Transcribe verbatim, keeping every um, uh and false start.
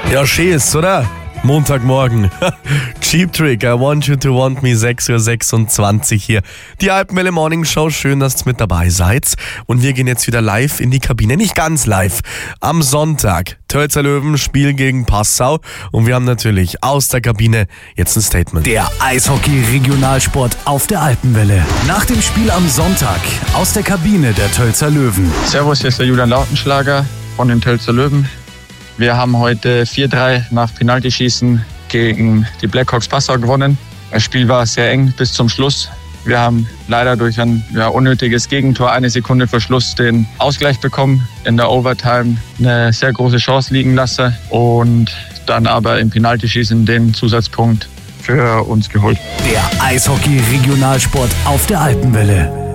Ja, schön ist, oder? Montagmorgen. Cheap Trick, I want you to want me, sechs Uhr sechsundzwanzig hier. Die Alpenwelle Morning Show, schön, dass ihr mit dabei seid. Und wir gehen jetzt wieder live in die Kabine, nicht ganz live. Am Sonntag, Tölzer Löwen, Spiel gegen Passau. Und wir haben natürlich aus der Kabine jetzt ein Statement. Der Eishockey-Regionalsport auf der Alpenwelle. Nach dem Spiel am Sonntag aus der Kabine der Tölzer Löwen. Servus, hier ist der Julian Lautenschlager von den Tölzer Löwen. Wir haben heute vier drei nach Penaltyschießen gegen die Blackhawks Passau gewonnen. Das Spiel war sehr eng bis zum Schluss. Wir haben leider durch ein ja, unnötiges Gegentor eine Sekunde vor Schluss den Ausgleich bekommen. In der Overtime eine sehr große Chance liegen lassen und dann aber im Penaltyschießen den Zusatzpunkt für uns geholt. Der Eishockey-Regionalsport auf der Alpenwelle.